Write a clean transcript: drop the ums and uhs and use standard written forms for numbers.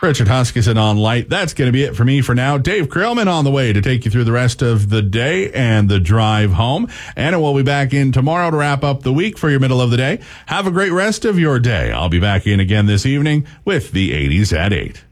Richard Huskisson on light. That's going to be it for me for now. Dave Krillman on the way to take you through the rest of the day and the drive home. Anna will be back in tomorrow to wrap up the week for your middle of the day. Have a great rest of your day. I'll be back in again this evening with the 80s at 8.